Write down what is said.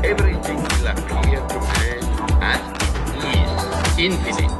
everything will appear to man as is infinite.